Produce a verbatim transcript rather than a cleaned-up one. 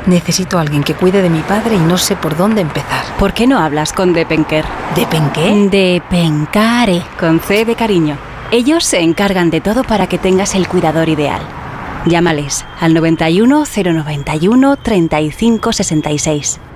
Necesito a alguien que cuide de mi padre y no sé por dónde empezar. ¿Por qué no hablas con Depenker? ¿Depenqué? Depencare, con C de cariño. Ellos se encargan de todo para que tengas el cuidador ideal. Llámales al noventa y uno, cero noventa y uno, treinta y cinco sesenta y seis.